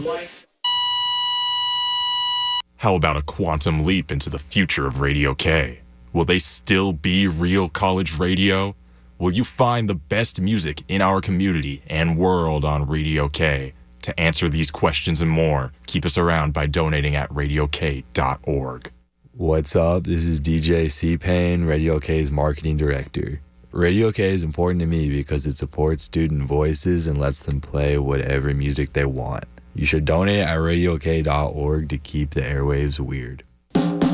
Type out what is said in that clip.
How about a quantum leap into the future of Radio K? Will they still be real college radio? Will you find the best music in our community and world on Radio K? To answer these questions and more, keep us around by donating at radiok.org. What's up? This is DJ C-Pain, Radio K's marketing director. Radio K is important to me because it supports student voices and lets them play whatever music they want. You should donate at radiok.org to keep the airwaves weird.